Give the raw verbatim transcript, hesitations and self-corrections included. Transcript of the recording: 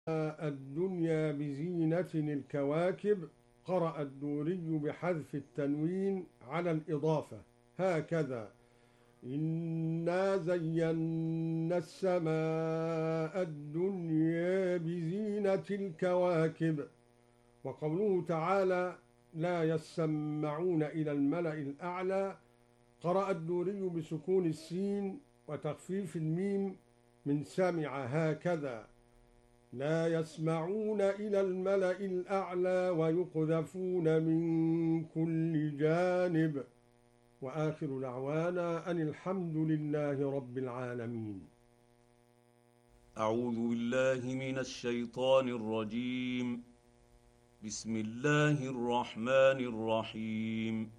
الدنيا بزينة الكواكب. قرأ الدوري بحذف التنوين على الإضافة هكذا: إنا زينا السماء الدنيا بزينة الكواكب. وقوله تعالى: لا يسمعون إلى الملأ الأعلى. قرأ الدوري بسكون السين وتخفيف الميم من سمع هكذا: لا يسمعون إلى الملأ الأعلى ويقذفون من كل جانب. وآخر دعوانا أن الحمد لله رب العالمين. أعوذ بالله من الشيطان الرجيم. بسم الله الرحمن الرحيم.